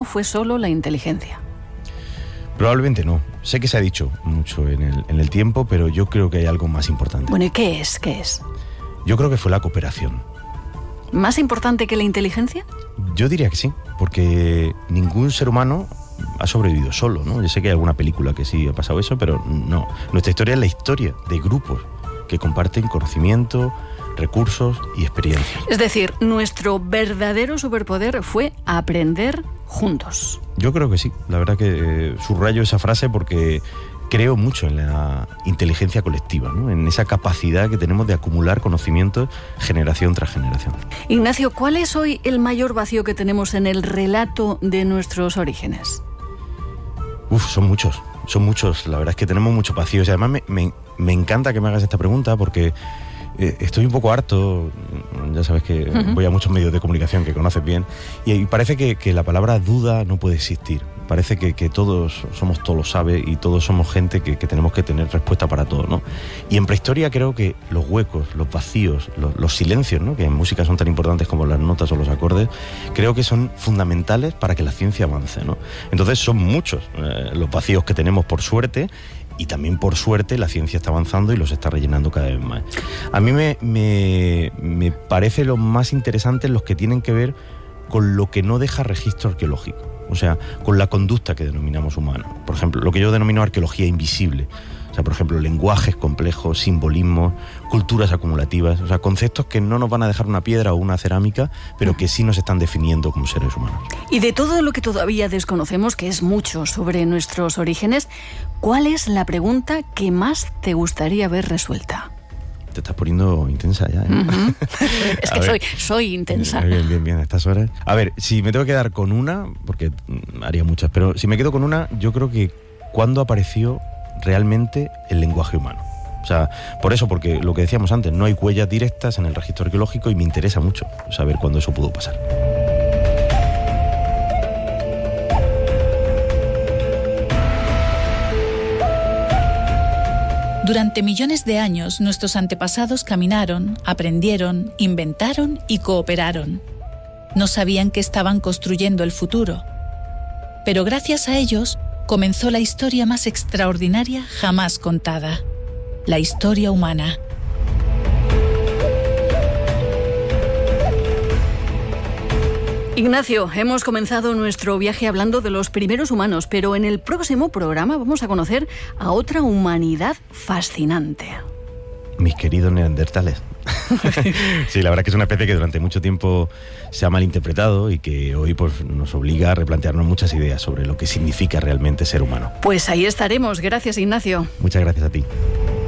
fue solo la inteligencia. Probablemente no. Sé que se ha dicho mucho en el tiempo, pero yo creo que hay algo más importante. Bueno, ¿y qué es? ¿Qué es? Yo creo que fue la cooperación. ¿Más importante que la inteligencia? Yo diría que sí, porque ningún ser humano ha sobrevivido solo, ¿no? Yo sé que hay alguna película que sí ha pasado eso, pero no. Nuestra historia es la historia de grupos que comparten conocimiento, recursos y experiencias. Es decir, nuestro verdadero superpoder fue aprender juntos. Yo creo que sí. La verdad que subrayo esa frase porque creo mucho en la inteligencia colectiva, ¿no? En esa capacidad que tenemos de acumular conocimientos generación tras generación. Ignacio, ¿cuál es hoy el mayor vacío que tenemos en el relato de nuestros orígenes? Son muchos. La verdad es que tenemos muchos vacíos. Y además me encanta que me hagas esta pregunta porque estoy un poco harto. Ya sabes que voy a muchos medios de comunicación que conoces bien. Y parece que la palabra duda no puede existir. Parece que todos somos todos lo sabe y todos somos gente que tenemos que tener respuesta para todo, ¿no? Y en prehistoria creo que los huecos, los vacíos, los silencios, ¿no? Que en música son tan importantes como las notas o los acordes, creo que son fundamentales para que la ciencia avance, ¿no? Entonces son muchos los vacíos que tenemos por suerte. Y también, por suerte, la ciencia está avanzando y los está rellenando cada vez más. A mí me parece lo más interesante los que tienen que ver con lo que no deja registro arqueológico. O sea, con la conducta que denominamos humana. Por ejemplo, lo que yo denomino arqueología invisible. O sea, por ejemplo, lenguajes complejos, simbolismos, culturas acumulativas. O sea, conceptos que no nos van a dejar una piedra o una cerámica, pero que sí nos están definiendo como seres humanos. Y de todo lo que todavía desconocemos, que es mucho sobre nuestros orígenes, ¿cuál es la pregunta que más te gustaría ver resuelta? Te estás poniendo intensa ya, ¿eh? Es que soy intensa. Bien, a estas horas. A ver, si me tengo que quedar con una, porque haría muchas, pero si me quedo con una, yo creo que ¿cuándo apareció realmente el lenguaje humano? O sea, porque lo que decíamos antes, no hay huellas directas en el registro arqueológico y me interesa mucho saber cuándo eso pudo pasar. Durante millones de años, nuestros antepasados caminaron, aprendieron, inventaron y cooperaron. No sabían que estaban construyendo el futuro. Pero gracias a ellos, comenzó la historia más extraordinaria jamás contada. La historia humana. Ignacio, hemos comenzado nuestro viaje hablando de los primeros humanos, pero en el próximo programa vamos a conocer a otra humanidad fascinante. Mis queridos neandertales. Sí, la verdad que es una especie que durante mucho tiempo se ha malinterpretado y que hoy pues, nos obliga a replantearnos muchas ideas sobre lo que significa realmente ser humano. Pues ahí estaremos. Gracias, Ignacio. Muchas gracias a ti.